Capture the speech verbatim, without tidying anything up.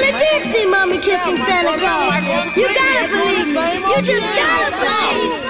I did see Mommy kissing Santa Claus. You gotta believe me. You just gotta believe.